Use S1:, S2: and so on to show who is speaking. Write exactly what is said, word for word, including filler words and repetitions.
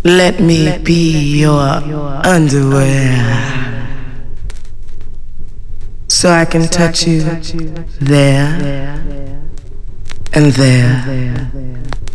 S1: Let me be your underwear. So I can touch you there and there.